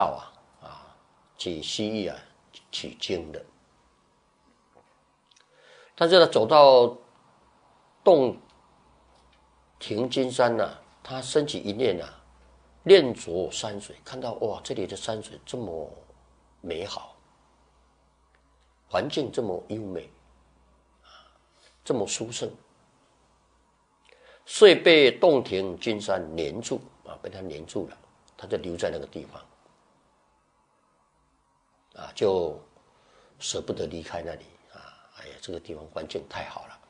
去西域取经的。但是呢，走到洞庭金山他升起一念念着山水，看到哇，这里的山水这么美好，环境这么优美，这么殊胜，遂被洞庭金山黏住被他黏住了，他就留在那个地方就舍不得离开那里哎呀，这个地方环境太好了。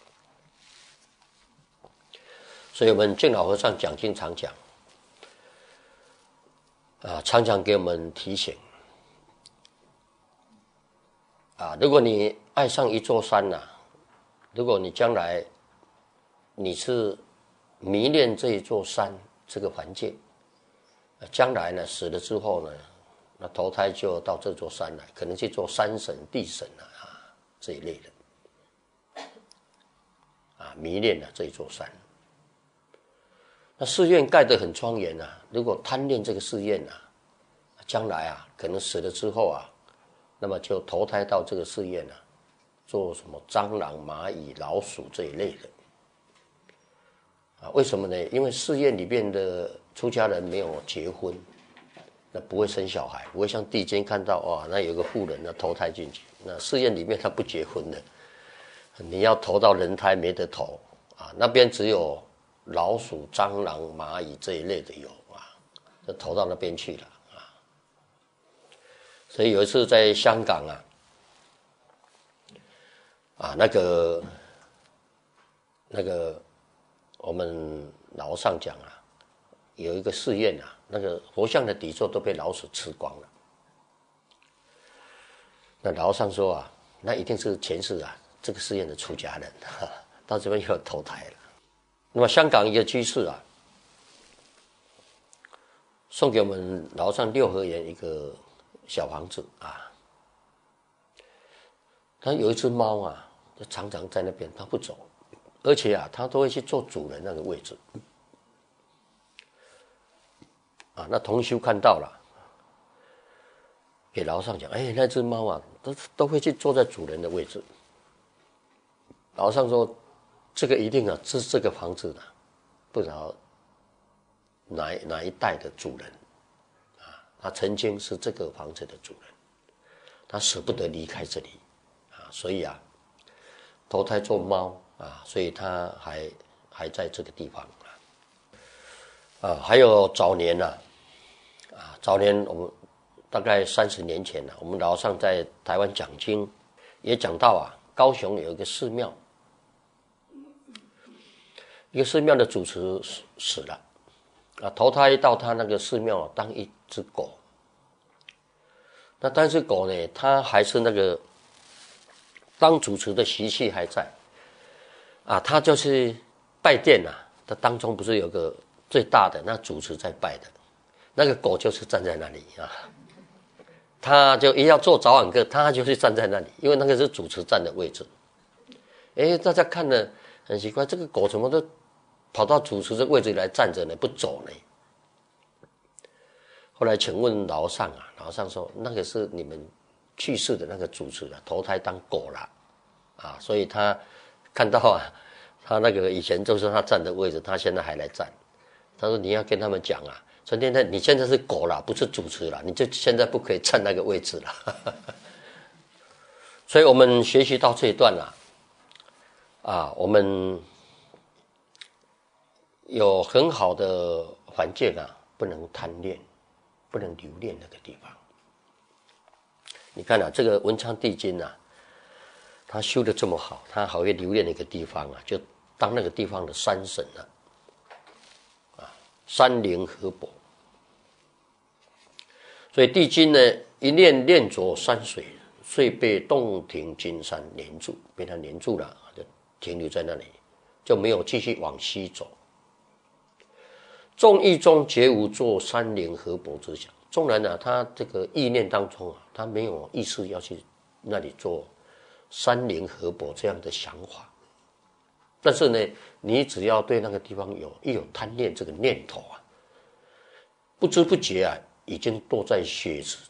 所以我们净老和尚讲经常讲常常给我们提醒如果你爱上一座山如果你将来你是迷恋这一座山这个环境，将来呢死了之后呢，那投胎就到这座山来，可能去做山神地神这一类的迷恋这一座山。那寺院盖得很庄严如果贪恋这个寺院将来可能死了之后那么就投胎到这个寺院做什么蟑螂、蚂蚁、老鼠这一类的为什么呢？因为寺院里面的出家人没有结婚，那不会生小孩，不会像地间看到那有个妇人投胎进去，那寺院里面他不结婚的，你要投到人胎没得投那边只有老鼠、蟑螂、蚂蚁这一类的有就投到那边去了所以有一次在香港那个我们老和尚讲有一个寺院那个佛像的底座都被老鼠吃光了。那老和尚说那一定是前世这个寺院的出家人到这边又投胎了。那么香港一个居士送给我们老和尚6合元一个小房子他有一只猫就常常在那边，他不走，而且他都会去坐主人那个位置那同修看到了，给老和尚讲，那只猫都会去坐在主人的位置。老和尚说，这个一定是这个房子不知道哪一代的主人他曾经是这个房子的主人，他舍不得离开这里所以投胎做猫所以他还在这个地方还有早年早年我们大概30年前我们老和尚在台湾讲经，也讲到高雄有一个寺庙，一个寺庙的主持死了投胎到他那个寺庙当一只狗。那但是狗呢，它还是那个当主持的习气还在它就是拜殿它当中不是有个最大的那主持在拜的，那个狗就是站在那里他就一要做早晚课，他就是站在那里，因为那个是主持站的位置。大家看了很奇怪，这个狗怎么都跑到主持的位置来站着呢，不走呢？后来请问老和尚老和尚说，那个是你们去世的那个主持投胎当狗了所以他看到他那个以前就是他站的位置，他现在还来站。他说你要跟他们讲陈天泰，你现在是狗了，不是主持了，你就现在不可以站那个位置了所以我们学习到这一段我们有很好的环境不能贪恋，不能留恋那个地方。你看这个文昌帝君他修得这么好，他还会留恋那个地方就当那个地方的山神山灵河伯。所以帝君呢，一念念着山水，遂被洞庭金山黏住，被他黏住了，就停留在那里，就没有继续往西走。众意中绝无做山灵河伯之想。纵然他这个意念当中他没有意识要去那里做山灵河伯这样的想法，但是呢，你只要对那个地方一有贪恋这个念头不知不觉已经都在血